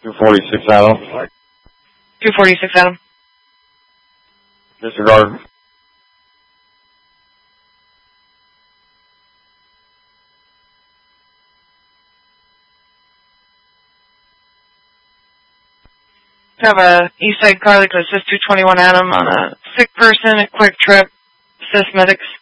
246 Adam. 246 Adam. Disregard. Have a Eastside car that says 221 Adam on a sick person, a quick trip, assist medics.